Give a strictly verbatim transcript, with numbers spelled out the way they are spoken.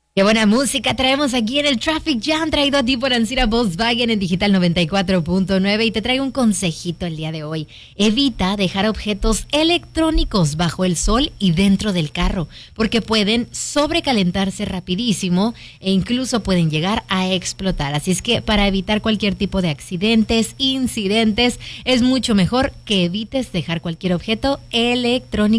Qué buena música traemos aquí en el Traffic Jam, traído a ti por Ancira Volkswagen en Digital noventa y cuatro punto nueve, y te traigo un consejito el día de hoy. Evita dejar objetos electrónicos bajo el sol y dentro del carro, porque pueden sobrecalentarse rapidísimo e incluso pueden llegar a explotar. Así es que para evitar cualquier tipo de accidentes, incidentes, es mucho mejor que evites dejar cualquier objeto electrónico